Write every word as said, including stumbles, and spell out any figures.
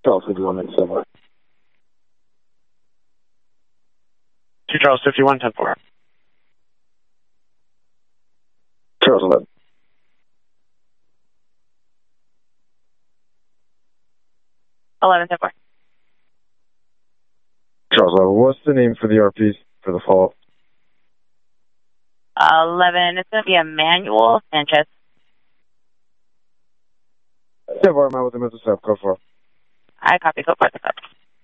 Charles fifty-one, ten four. Two Charles fifty-one, ten four. Charles eleven. eleven, ten four. Charles eleven. What's the name for the R Ps for the follow-up? Uh, eleven, it's going to be Emmanuel Sanchez. ten four, I'm out with the missile step. Go for it. I copy. Go for it.